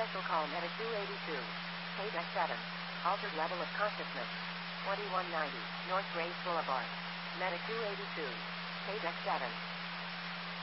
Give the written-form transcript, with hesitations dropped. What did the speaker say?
Special call Medic 282. Page 7. Altered level of consciousness. 2190, North Grace Boulevard. Medic 282. Page 7.